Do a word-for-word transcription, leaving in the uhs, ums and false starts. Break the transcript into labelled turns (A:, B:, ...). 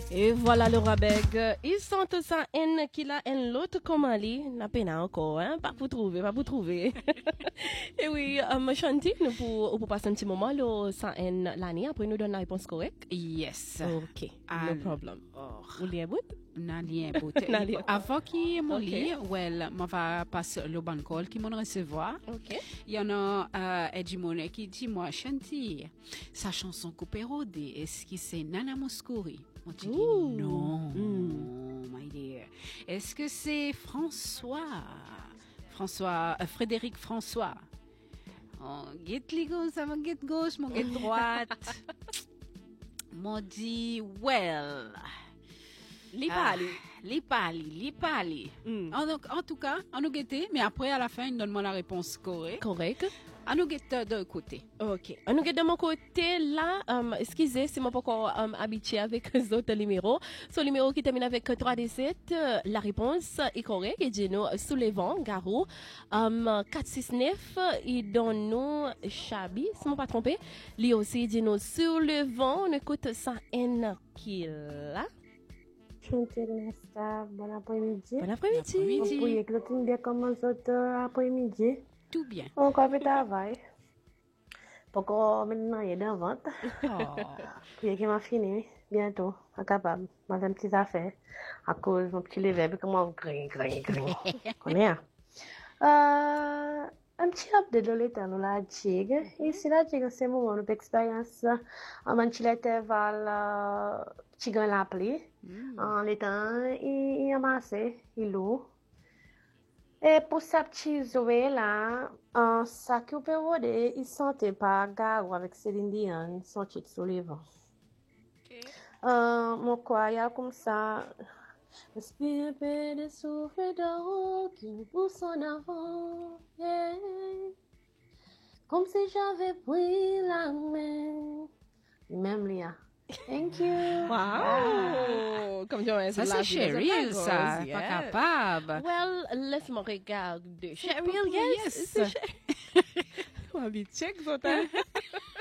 A: Et voilà le rabeg. Ils sont tous en en qu'il a en l'autre comment li. N'a peine encore, hein. Pas pour trouver, pas pour trouver. Et oui, um, Shanti, nous pour, pour passer un petit moment, le sans en l'année, après nous donne la réponse correcte.
B: Yes.
A: Ok, no problem.
B: Alors,
A: Ou lien bout?
B: n'a rien bout.
A: N'a rien.
B: Avant qu'il m'en
A: Ok.
B: lit, well, m'en va passer le ban call qui m'en recevoir.
A: Ok.
B: Il y en a euh, Eddie Monet qui dit moi Shanti, sa chanson coupée rodée, est-ce que c'est Nana Mouskouri? On dit
A: Ouh.
B: non,
A: Mm.
B: my dear. Est-ce que c'est François? François, euh, Frédéric François. Oh, get li gauche, ça va get gauche, mon get droite. M'on dit well.
A: Li
B: Ah,
A: parle.
B: li pali, li pali.
A: Mm.
B: En, en tout cas, on nous guettait, mais après, à la fin, il donne-moi la réponse correcte.
A: Correct.
B: On nous guette d'un côté.
A: Ok. On nous de mon côté là, um, excusez, si moi pas encore um, habitué avec les autres numéros. Ce numéro qui termine avec trois D sept, euh, la réponse est correcte. Et dit nous soulevant, Garou. Um, quatre six neuf, il donne nous Chabi, si je ne pas trompé. Lui aussi dit nous soulevant, on écoute ça N qui là.
C: Chanter Nesta, bon après-midi.
A: Bon après-midi.
B: Après-midi.
C: On peut écouter bien comme les autres après-midi.
B: Tout bien.
C: On va faire travail. Pourquoi maintenant il y a des ventes?
B: Oh.
C: Puis qu'il m'a fini bientôt, incapable. Madame petite affaire. À cause de mon petit lever, puis comment grin, grin, grin. Connais? Euh, un petit update de l'état nous la jig. Ici la jig c'est mon mon expérience. En manchi l'intervalle, petit grain l'appli. En l'état, il a massé, il lourd. Et pour sa petite Zoé là, en sac au période, il sentait pas Garou avec Céline Dion, son titre sur les vents. Euh, mon quoi, il y a comme ça. Respire un peu de souffle d'eau qui nous pousse en avant. Yeah. Comme si j'avais pris la main. Même Lia. Thank you.
A: Wow! Comme tu vois,
B: Ça, c'est Cheryl, ça. Pas capable.
A: Well, laisse-moi regarder. Cheryl,
B: Cheryl,
A: yes.
B: yes.
A: C'est Cheryl. On va check, ça,